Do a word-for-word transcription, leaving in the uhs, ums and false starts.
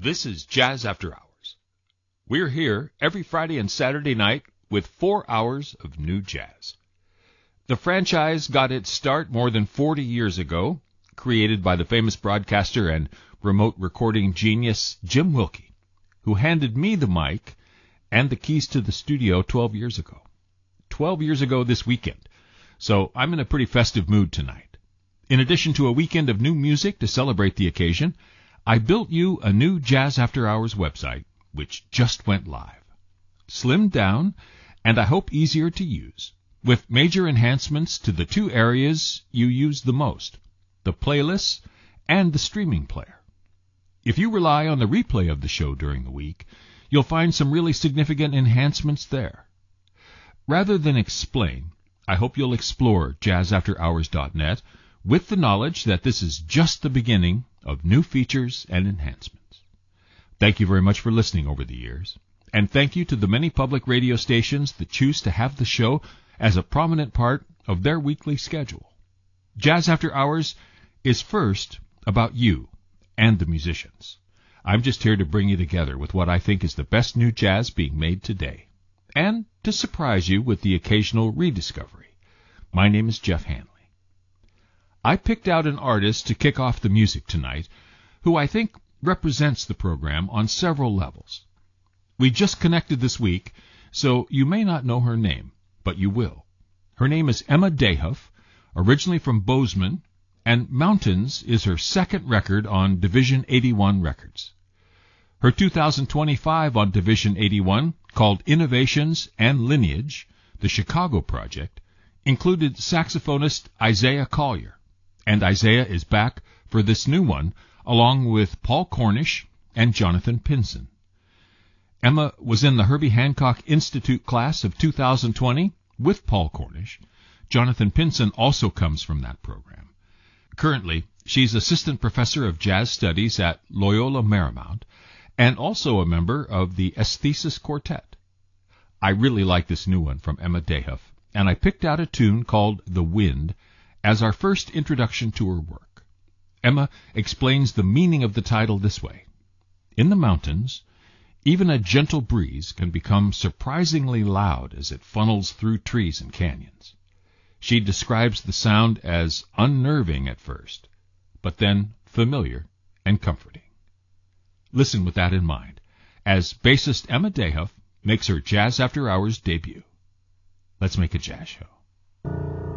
This is Jazz After Hours. We're here every Friday and Saturday night with four hours of new jazz. The franchise got its start more than forty years ago, created by the famous broadcaster and remote recording genius Jim Wilkie, who handed me the mic and the keys to the studio twelve years ago. twelve years ago this weekend, so I'm in a pretty festive mood tonight. In addition to a weekend of new music to celebrate the occasion, I built you a new Jazz After Hours website, which just went live. Slimmed down, and I hope easier to use, with major enhancements to the two areas you use the most, the playlists and the streaming player. If you rely on the replay of the show during the week, you'll find some really significant enhancements there. Rather than explain, I hope you'll explore jazz after hours dot net with the knowledge that this is just the beginning of new features and enhancements. Thank you very much for listening over the years, and thank you to the many public radio stations that choose to have the show as a prominent part of their weekly schedule. Jazz After Hours is first about you and the musicians. I'm just here to bring you together with what I think is the best new jazz being made today, and to surprise you with the occasional rediscovery. My name is Jeff Hanley. I picked out an artist to kick off the music tonight who I think represents the program on several levels. We just connected this week, so you may not know her name, but you will. Her name is Emma Dehoff, originally from Bozeman, and Mountains is her second record on Division eighty-one Records. Her two thousand twenty-five on Division eighty-one, called Innovations and Lineage, the Chicago Project, included saxophonist Isaiah Collier, and Isaiah is back for this new one, along with Paul Cornish and Jonathan Pinson. Emma was in the Herbie Hancock Institute class of two thousand twenty with Paul Cornish. Jonathan Pinson also comes from that program. Currently, she's assistant professor of jazz studies at Loyola Marymount and also a member of the Aesthesis Quartet. I really like this new one from Emma Dehoff, and I picked out a tune called The Wind as our first introduction to her work. Emma explains the meaning of the title this way. In the mountains, even a gentle breeze can become surprisingly loud as it funnels through trees and canyons. She describes the sound as unnerving at first, but then familiar and comforting. Listen with that in mind, as bassist Emma Dehoff makes her Jazz After Hours debut. Let's make a jazz show.